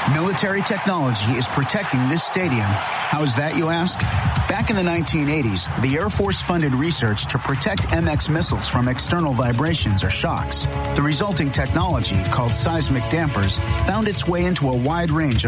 Military technology is protecting this stadium. How is that, you ask? Back in the 1980s, the Air Force funded research to protect MX missiles from external vibrations or shocks. The resulting technology, called seismic dampers, found its way into a wide range of